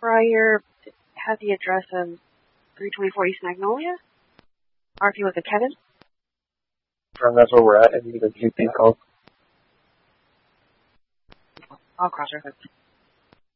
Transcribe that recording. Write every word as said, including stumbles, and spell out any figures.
Pryor had the address of three twenty-four East Magnolia? R P was a Kevin? And that's where we're at, and you can keep these calls. I'll cross-reference.